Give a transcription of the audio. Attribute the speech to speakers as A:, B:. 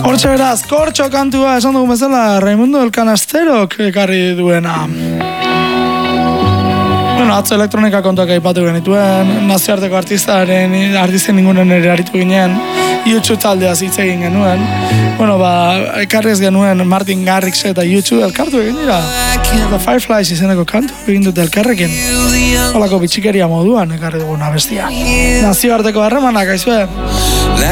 A: Hortxe beraz, kortxo kantua esan dugu bezala Raimundo el Canasterok ekarri duena. Bueno, atzo elektronika kontuak aipatu genituen, nazioarteko artisten ingunen ere aritu ginen, YouTube taldeaz hitz egin genuen. Bueno, ekarriz genuen Martin Garrix eta YouTube elkartu egin dira. Eta Fireflies izeneko kantu egin dute elkarrekin. Holako bitxikeria moduan ekarri duguna bestia. Nazioarteko harremanak, aizue.